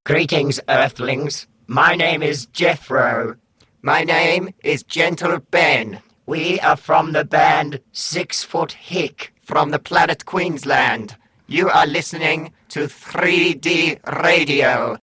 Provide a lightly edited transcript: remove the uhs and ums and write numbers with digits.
Greetings, Earthlings. My name is Jethro. My name is Gentle Ben. We are from the band 6 Foot Hick. From the planet Queensland. You are listening to 3D Radio.